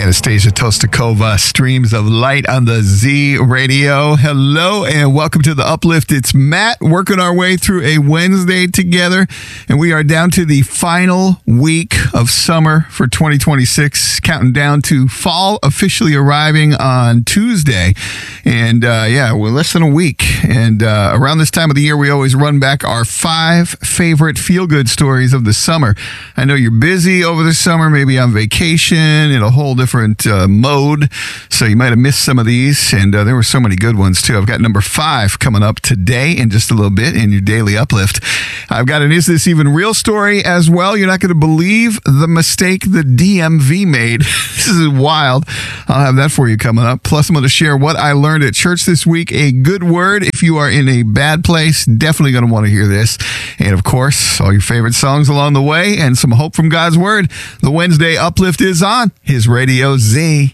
Anastasia Tostakova, Streams of Light on the Z Radio. Hello and welcome to The Uplift. It's Matt working our way through a Wednesday together, and we are down to the final week of summer for 2026, counting down to fall officially arriving on Tuesday. And we're less than a week. And around this time of the year, we always run back our 5 favorite feel-good stories of the summer. I know you're busy over the summer, maybe on vacation, in a whole different mode, so you might have missed some of these, and there were so many good ones too. I've got number 5 coming up today in just a little bit in your daily uplift. I've got an Is This Even Real story as well. You're not going to believe the mistake the DMV made. This is wild. I'll have that for you coming up. Plus, I'm going to share what I learned at church this week. A good word if you are in a bad place. Definitely going to want to hear this. And of course, all your favorite songs along the way and some hope from God's Word. The Wednesday Uplift is on his Radio Z.